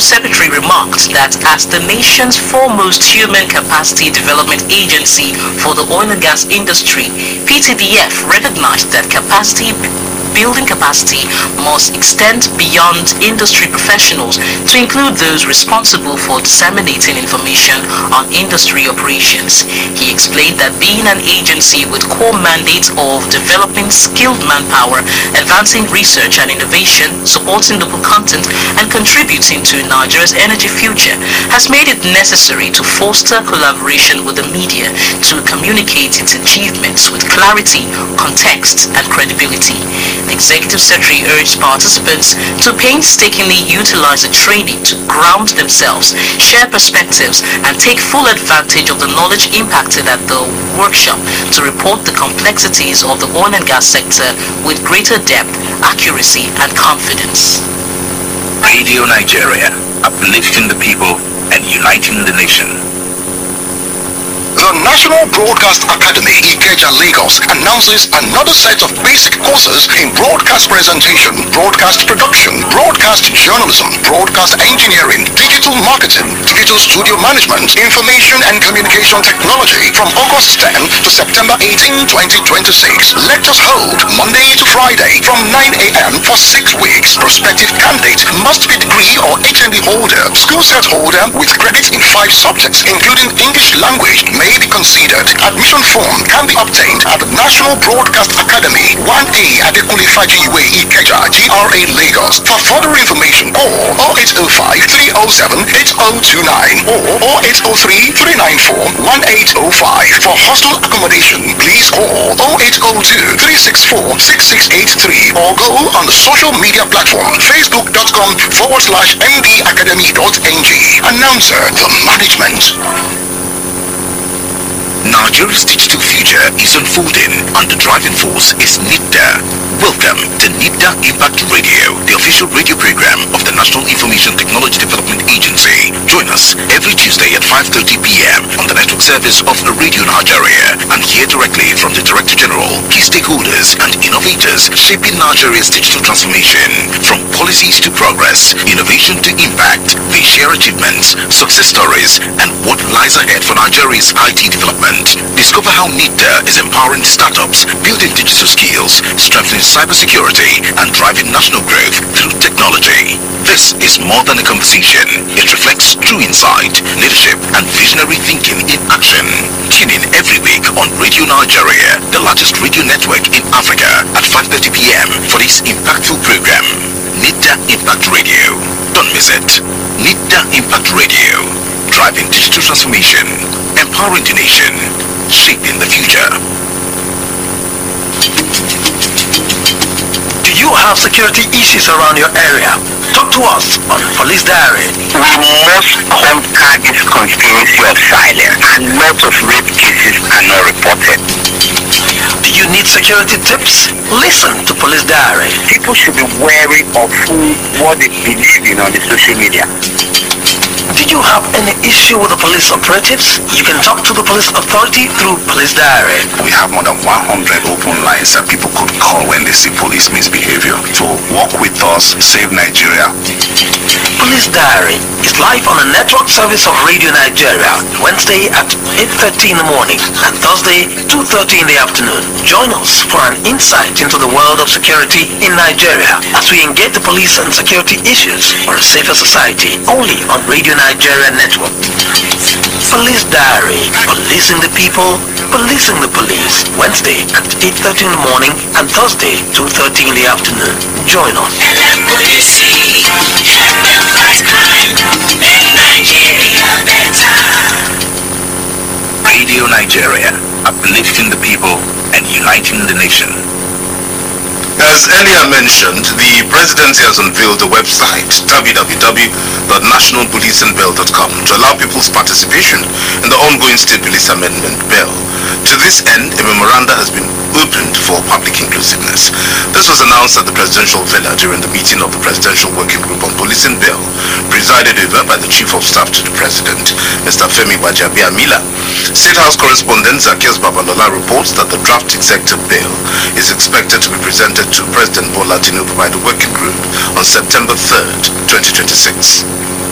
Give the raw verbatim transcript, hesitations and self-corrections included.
Executive Secretary remarked that as the nation's foremost human capacity development agency for the oil and gas industry, P T V F recognized that capacity building capacity must extend beyond industry professionals to include those responsible for disseminating information on industry operations. He explained that being an agency with core mandate of developing skilled manpower, advancing research and innovation, supporting local content, and contributing to Nigeria's energy future has made it necessary to foster collaboration with the media to communicate its achievements with clarity, context, and credibility. The Executive Secretary urged participants to painstakingly utilize the training to ground themselves, share perspectives, and take full advantage of the knowledge impacted at the workshop to report the complexities of the oil and gas sector with greater depth, accuracy, and confidence. Radio Nigeria, uplifting the people and uniting the nation. The National Broadcast Academy, Ikeja, Lagos, announces another set of basic courses in broadcast presentation, broadcast production, broadcast journalism, broadcast engineering, digital marketing, digital studio management, information and communication technology from August tenth to September eighteenth, twenty twenty-six. Lectures hold Monday to Friday from nine a m for six weeks. Prospective candidate must be degree or H N D holder, school set holder with credit in five subjects, including English language, may be considered. Admission form can be obtained at the National Broadcast Academy, one A Adekunle Fajiwe, Ikeja, G R A, Lagos. For further information, call oh eight oh five, three oh seven, eight oh two nine or oh eight oh three, three nine four, one eight oh five. For hostel accommodation, please call oh eight oh two, three six four, six six eight three or go on the social media platform facebook.com forward slash mbacademy.ng. Announcer, the management. Nigeria's digital future is unfolding, and the driving force is NIPDA. Welcome to NIPDA Impact Radio, the official radio program of the National Information Technology Development Agency. Join us every Tuesday at five thirty p m on the network service of Radio Nigeria and hear directly from the Director General, key stakeholders and innovators shaping Nigeria's digital transformation. From policies to progress, innovation to impact, they share achievements, success stories, and what lies ahead for Nigeria's I T development. Discover how NIPDA is empowering startups, building digital skills, strengthening cybersecurity, and driving national growth through technology. This is more than a conversation. It reflects true insight, leadership, and visionary thinking in action. Tune in every week on Radio Nigeria, the largest radio network in Africa, at five thirty p m for this impactful program. NIPDA Impact Radio. Don't miss it. NIPDA Impact Radio. Driving digital transformation, empowering the nation, shaping the future. Do you have security issues around your area? Talk to us on Police Diary. We must conquer this conspiracy of silence, and lots of rape cases are not reported. Do you need security tips? Listen to Police Diary. People should be wary of who, what they believe in on the social media. Did you have any issue with the police operatives? You can talk to the police authority through Police Diary. We have more than one hundred open lines that people could call when they see police misbehavior. So work with us, save Nigeria. Police Diary is live on a network service of Radio Nigeria, Wednesday at eight thirty in the morning and Thursday two thirty in the afternoon. Join us for an insight into the world of security in Nigeria as we engage the police and security issues for a safer society, only on Radio Nigeria Network. Police Diary, policing the people, policing the police. Wednesday at eight thirty in the morning and Thursday two thirty in the afternoon. Join us. Radio Nigeria, uplifting the people and uniting the nation. As earlier mentioned, the presidency has unveiled the website w w w dot national policing bill dot com to allow people's participation in the ongoing State Police Amendment Bill. To this end, a memoranda has been opened for public inclusiveness. This was announced at the Presidential Villa during the meeting of the Presidential Working Group on Policing Bill, presided over by the Chief of Staff to the President, Mister Femi Gbajabiamila. State House correspondent Zacchaeus Babalola reports that the draft executive bill is expected to be presented to President Bola Tinubu by the Working Group on September third, twenty twenty-six.